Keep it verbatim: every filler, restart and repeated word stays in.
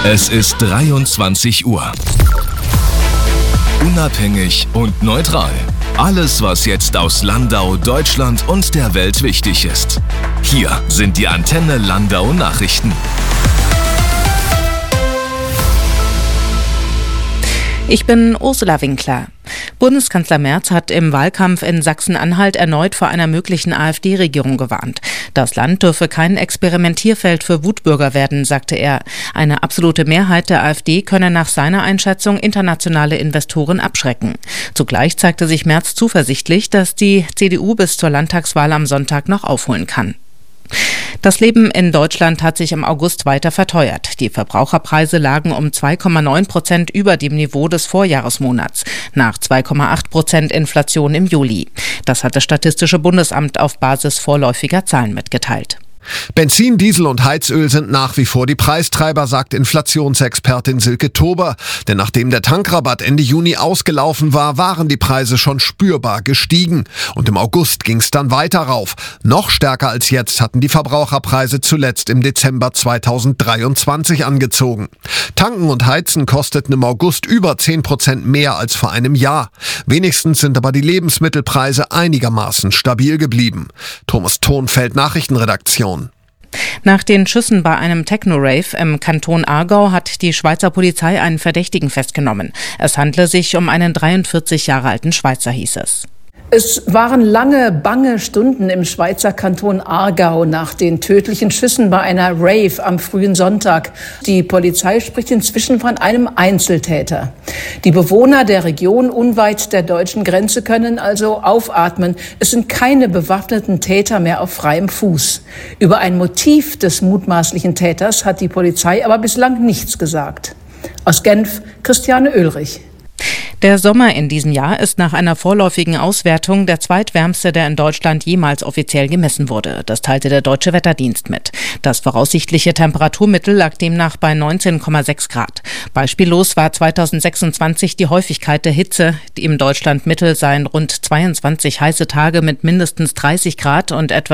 Es ist dreiundzwanzig Uhr. Unabhängig und neutral. Alles, was jetzt aus Landau, Deutschland und der Welt wichtig ist. Hier sind die Antenne Landau Nachrichten. Ich bin Ursula Winkler. Bundeskanzler Merz hat im Wahlkampf in Sachsen-Anhalt erneut vor einer möglichen AfD-Regierung gewarnt. Das Land dürfe kein Experimentierfeld für Wutbürger werden, sagte er. Eine absolute Mehrheit der AfD könne nach seiner Einschätzung internationale Investoren abschrecken. Zugleich zeigte sich Merz zuversichtlich, dass die C D U bis zur Landtagswahl am Sonntag noch aufholen kann. Das Leben in Deutschland hat sich im August weiter verteuert. Die Verbraucherpreise lagen um zwei Komma neun Prozent über dem Niveau des Vorjahresmonats, nach zwei Komma acht Prozent Inflation im Juli. Das hat das Statistische Bundesamt auf Basis vorläufiger Zahlen mitgeteilt. Benzin, Diesel und Heizöl sind nach wie vor die Preistreiber, sagt Inflationsexpertin Silke Tober. Denn nachdem der Tankrabatt Ende Juni ausgelaufen war, waren die Preise schon spürbar gestiegen. Und im August ging es dann weiter rauf. Noch stärker als jetzt hatten die Verbraucherpreise zuletzt im Dezember zweitausenddreiundzwanzig angezogen. Tanken und Heizen kosteten im August über zehn Prozent mehr als vor einem Jahr. Wenigstens sind aber die Lebensmittelpreise einigermaßen stabil geblieben. Thomas Thonfeld, Nachrichtenredaktion. Nach den Schüssen bei einem Techno-Rave im Kanton Aargau hat die Schweizer Polizei einen Verdächtigen festgenommen. Es handle sich um einen dreiundvierzig Jahre alten Schweizer, hieß es. Es waren lange, bange Stunden im Schweizer Kanton Aargau nach den tödlichen Schüssen bei einer Rave am frühen Sonntag. Die Polizei spricht inzwischen von einem Einzeltäter. Die Bewohner der Region unweit der deutschen Grenze können also aufatmen. Es sind keine bewaffneten Täter mehr auf freiem Fuß. Über ein Motiv des mutmaßlichen Täters hat die Polizei aber bislang nichts gesagt. Aus Genf, Christiane Oehlrich. Der Sommer in diesem Jahr ist nach einer vorläufigen Auswertung der zweitwärmste, der in Deutschland jemals offiziell gemessen wurde. Das teilte der Deutsche Wetterdienst mit. Das voraussichtliche Temperaturmittel lag demnach bei neunzehn Komma sechs Grad. Beispiellos war zweitausendsechsundzwanzig die Häufigkeit der Hitze. Im Deutschlandmittel seien rund zweiundzwanzig heiße Tage mit mindestens dreißig Grad und etwa